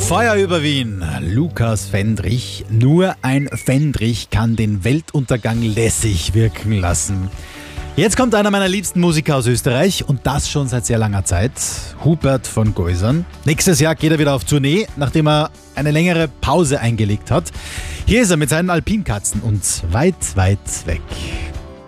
Feuer über Wien, Lukas Fendrich. Nur ein Fendrich kann den Weltuntergang lässig wirken lassen. Jetzt kommt einer meiner liebsten Musiker aus Österreich und das schon seit sehr langer Zeit, Hubert von Geusern. Nächstes Jahr geht er wieder auf Tournee, nachdem er eine längere Pause eingelegt hat. Hier ist er mit seinen Alpinkatzen und weit, weit weg.